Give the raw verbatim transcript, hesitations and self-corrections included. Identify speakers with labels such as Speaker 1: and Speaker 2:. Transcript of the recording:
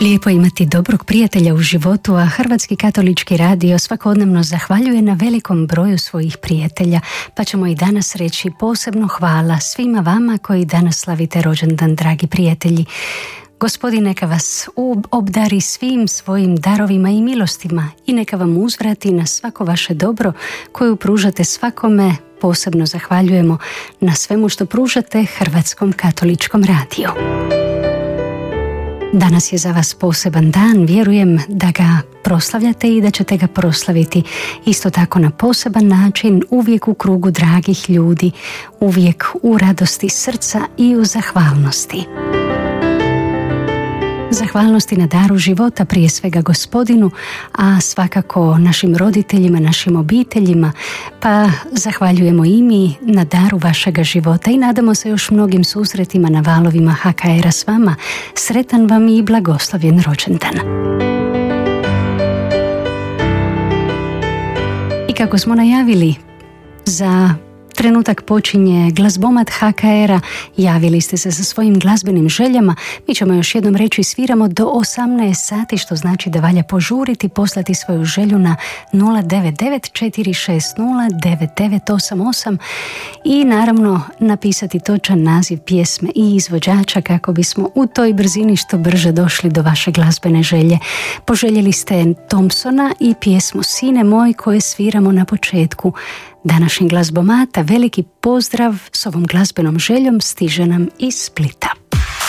Speaker 1: Lijepo imati dobrog prijatelja u životu, a Hrvatski katolički radio svakodnevno zahvaljuje na velikom broju svojih prijatelja, pa ćemo i danas reći posebno hvala svima vama koji danas slavite rođendan, dragi prijatelji. Gospodin neka vas obdari svim svojim darovima i milostima i neka vam uzvrati na svako vaše dobro koju pružate svakome. Posebno zahvaljujemo na svemu što pružate Hrvatskom katoličkom radiju. Danas je za vas poseban dan, vjerujem da ga proslavljate i da ćete ga proslaviti isto tako na poseban način, uvijek u krugu dragih ljudi, uvijek u radosti srca i u zahvalnosti. Zahvalnosti na daru života, prije svega Gospodinu, a svakako našim roditeljima, našim obiteljima, pa zahvaljujemo i mi na daru vašega života i nadamo se još mnogim susretima na valovima ha ka era s vama. Sretan vam i blagoslovljen rođendan. I kako smo najavili, za trenutak počinje glazbomat ha ka era. Javili ste se sa svojim glazbenim željama. Mi ćemo još jednom reći, sviramo do osamnaest sati, što znači da valja požuriti, poslati svoju želju na nula devet devet četiri šest nula devet devet osam osam i naravno napisati točan naziv pjesme i izvođača kako bismo u toj brzini što brže došli do vaše glazbene želje. Poželjeli ste Thompsona i pjesmu Sine moj koje sviramo na početku današnjeg glazbomata. Veliki pozdrav s ovom glazbenom željom stiže nam iz Splita.